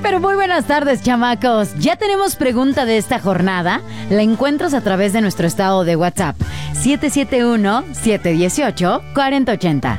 pero muy buenas tardes, chamacos. Ya tenemos pregunta de esta jornada. La encuentras a través de nuestro estado de WhatsApp 771-718-4080.